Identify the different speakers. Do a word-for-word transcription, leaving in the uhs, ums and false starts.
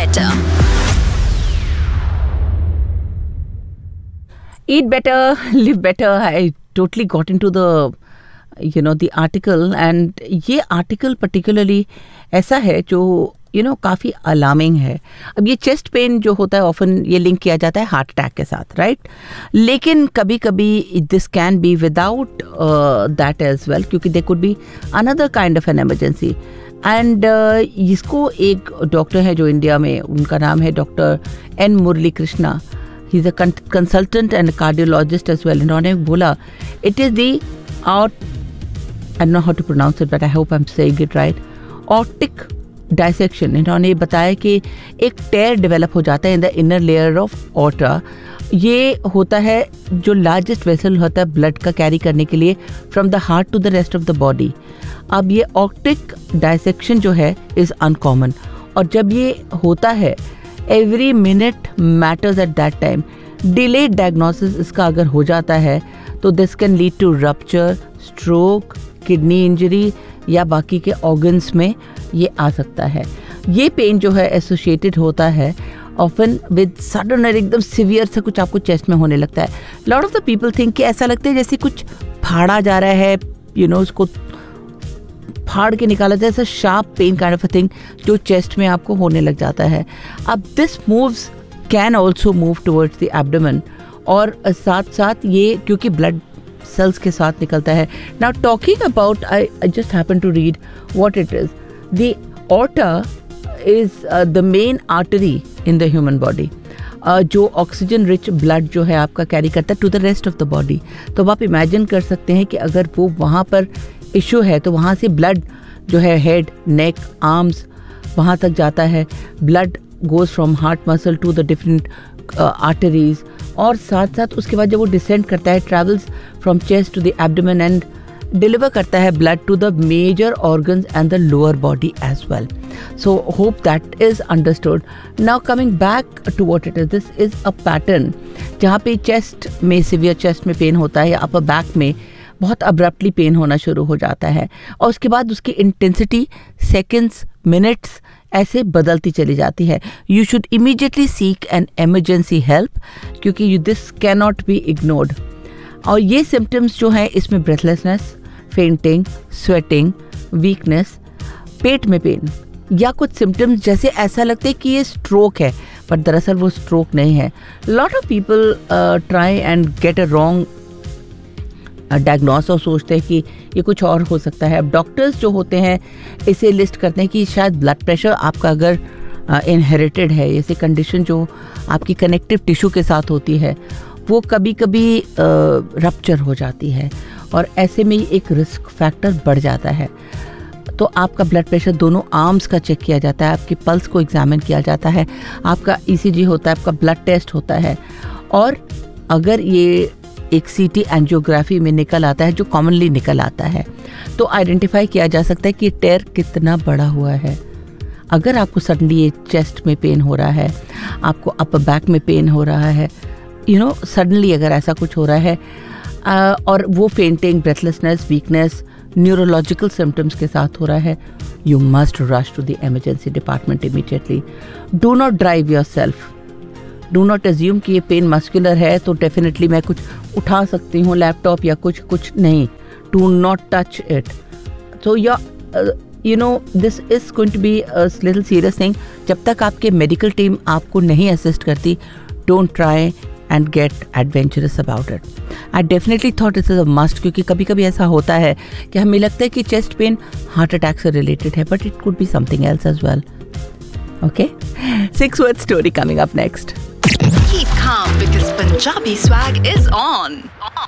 Speaker 1: better.
Speaker 2: Eat better, live better. I totally got into the, you know, the article, and ये article particularly ऐसा है जो you know काफ़ी alarming है. अब ये चेस्ट पेन जो होता है ऑफन ये लिंक किया जाता है हार्ट अटैक के साथ, राइट? लेकिन कभी कभी this can be without that as well, क्योंकि they could be another kind of an emergency. And इसको एक डॉक्टर है जो इंडिया में, उनका नाम है doctor N Murali Krishna. He is a consultant and cardiologist as well. इन्होंने बोला it is the out, I don't know how to pronounce it but I hope I am saying it right, aortic dissection. इन्होंने बताया कि एक टेयर develop हो जाता है in the inner layer of aorta. ये होता है जो लार्जेस्ट वेसल होता है ब्लड का कैरी करने के लिए from the heart to the rest of the body. अब ये ऑर्टिक डायसेक्शन जो है इज़ अनकॉमन, और जब ये होता है every minute matters at that time. Delayed diagnosis इसका अगर हो जाता है तो this can lead to rupture, stroke, kidney injury या बाकी के ऑर्गन्स में ये आ सकता है. ये पेन जो है एसोसिएटेड होता है ऑफन विद सडन और एकदम सीवियर से कुछ आपको चेस्ट में होने लगता है. Lot of the people think कि ऐसा लगता है जैसे कुछ फाड़ा जा रहा है, यू नो, उसको फाड़ के निकाला जाए, ऐसा sharp pain kind of a thing जो चेस्ट में आपको होने लग जाता है. अब this moves can also move towards the abdomen, और साथ साथ ये क्योंकि ब्लड सेल्स के साथ निकलता है. Now talking about, I I just happen to read what it is. The aorta is the main artery in the human body, जो ऑक्सीजन रिच ब्लड जो है आपका कैरी करता है to the rest of the body. तो आप imagine कर सकते हैं कि अगर वो वहाँ पर इशू है तो वहाँ से ब्लड जो है हेड, नेक, आर्म्स वहाँ तक जाता है. Blood goes from heart muscle to the different arteries, और साथ साथ उसके बाद जब वो डिसेंड करता है travels from chest to the abdomen and deliver करता है blood to the major organs and the lower body as well. So hope that is understood. Now coming back to what it is, this is a pattern जहाँ पे chest में severe chest में pen होता है या upper back में बहुत abruptly pen होना शुरू हो जाता है, और उसके बाद उसकी इंटेंसिटी सेकेंड्स, मिनट्स ऐसे बदलती चली जाती है. You should immediately seek N emergency help, क्योंकि you this can not be ignored. और ये सिम्टम्स जो हैं इसमें ब्रेथलेसनेस, फेंटिंग, स्वेटिंग, वीकनेस, पेट में पेन, या कुछ सिम्टम्स जैसे ऐसा लगता है कि ये स्ट्रोक है, पर दरअसल वो स्ट्रोक नहीं है. Lot of people try and get a wrong diagnose और सोचते हैं कि ये कुछ और हो सकता है. अब डॉक्टर्स जो होते हैं इसे लिस्ट करते हैं कि शायद ब्लड प्रेशर आपका अगर इनहेरिटेड है, ऐसी कंडीशन जो आपकी कनेक्टिव टिश्यू के साथ होती है वो कभी कभी रप्चर हो जाती है, और ऐसे में एक रिस्क फैक्टर बढ़ जाता है. तो आपका ब्लड प्रेशर दोनों आर्म्स का चेक किया जाता है, आपके पल्स को एग्जामिन किया जाता है, आपका ईसीजी होता है, आपका ब्लड टेस्ट होता है, और अगर ये एक सीटी एंजियोग्राफी में निकल आता है जो कॉमनली निकल आता है, तो आइडेंटिफाई किया जा सकता है कि टेयर कितना बड़ा हुआ है. अगर आपको सडनली ये चेस्ट में पेन हो रहा है, आपको अपर बैक में पेन हो रहा है, यू नो सडनली अगर ऐसा कुछ हो रहा है, आ, और वो fainting, breathlessness, weakness, neurological symptoms के साथ हो रहा है, you must rush to the emergency department immediately. Do not drive your self. Do not assume कि ये पेन मस्कुलर है तो डेफिनेटली मैं कुछ उठा सकती हूँ, लैपटॉप या कुछ कुछ नहीं. Do not touch it. So your you know this is going to be a little serious thing. जब तक आपके मेडिकल टीम आपको नहीं असिस्ट करती, don't try and gate adventurous about it. I definitely thought it is a must, क्योंकि कभी कभी ऐसा होता है कि हमें लगता है कि चेस्ट पेन हार्ट अटैक से रिलेटेड है, but it could be something else as well. Okay, six word story coming up next.
Speaker 1: Keep calm because Punjabi swag is on.